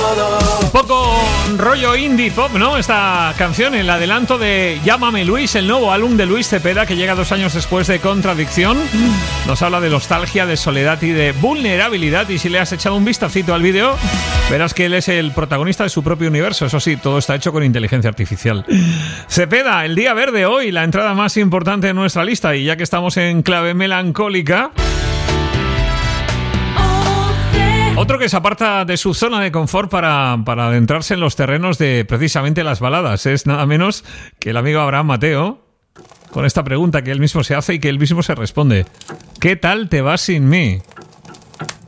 Un poco rollo indie pop, ¿no? Esta canción, el adelanto de Llámame Luis, el nuevo álbum de Luis Cepeda, que llega 2 años después de Contradicción. Nos habla de nostalgia, de soledad y de vulnerabilidad. Y si le has echado un vistacito al vídeo, verás que él es el protagonista de su propio universo. Eso sí, todo está hecho con inteligencia artificial. Cepeda, el día verde hoy, la entrada más importante de nuestra lista. Y ya que estamos en clave melancólica, otro que se aparta de su zona de confort para adentrarse en los terrenos de precisamente las baladas es nada menos que el amigo Abraham Mateo, con esta pregunta que él mismo se hace y que él mismo se responde: ¿qué tal te vas sin mí?